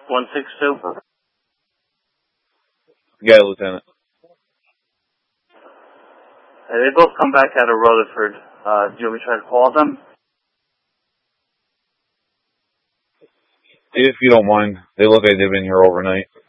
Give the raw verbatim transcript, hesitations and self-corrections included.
one six two. Yeah, Lieutenant. Hey, they both come back out of Rutherford. Uh, do you want me to try to call them? If you don't mind. They look like they've been here overnight.